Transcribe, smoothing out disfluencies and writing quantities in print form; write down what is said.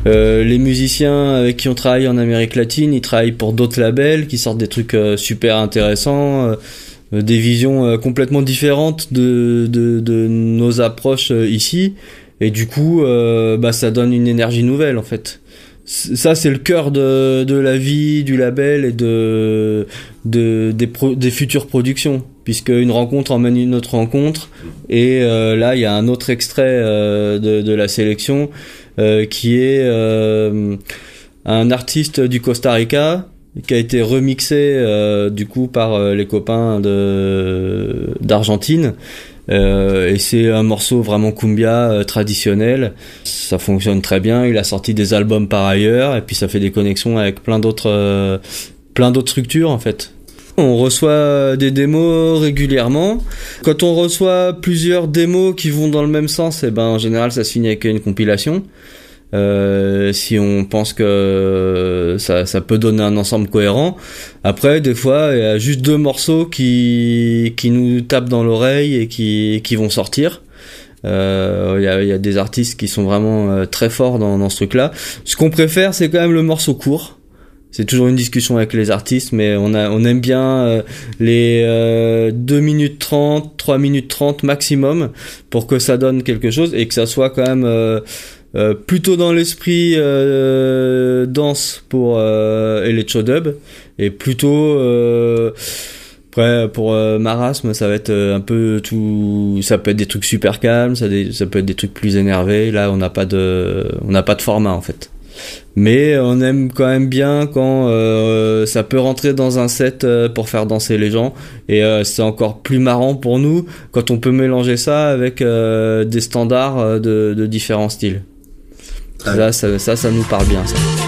Les musiciens avec qui on travaille en Amérique latine, ils travaillent pour d'autres labels qui sortent des trucs super intéressants, des visions complètement différentes de nos approches ici, et du coup ça donne une énergie nouvelle en fait. Ça c'est le cœur de la vie du label et des futures productions, puisque une rencontre emmène une autre rencontre, et là il y a un autre extrait de la sélection qui est un artiste du Costa Rica qui a été remixé du coup par les copains d'Argentine, et c'est un morceau vraiment cumbia traditionnel. Ça fonctionne très bien, il a sorti des albums par ailleurs, et puis ça fait des connexions avec plein d'autres structures en fait. On reçoit des démos régulièrement. Quand on reçoit plusieurs démos qui vont dans le même sens, en général ça se finit avec une compilation. Si on pense que ça peut donner un ensemble cohérent. Après, des fois, il y a juste 2 morceaux qui nous tapent dans l'oreille et qui vont sortir. Il y a des artistes qui sont vraiment très forts dans ce truc-là. Ce qu'on préfère, c'est quand même le morceau court. C'est toujours une discussion avec les artistes, mais on aime bien les 2 minutes 30, 3 minutes 30 maximum, pour que ça donne quelque chose et que ça soit quand même plutôt dans l'esprit danse pour electro-dub, et plutôt après pour marasme, ça va être un peu tout. Ça peut être des trucs super calmes, ça peut être des trucs plus énervés. Là on n'a pas de format en fait. Mais on aime quand même bien quand ça peut rentrer dans un set pour faire danser les gens, et c'est encore plus marrant pour nous quand on peut mélanger ça avec des standards de différents styles. Ça nous parle bien, ça.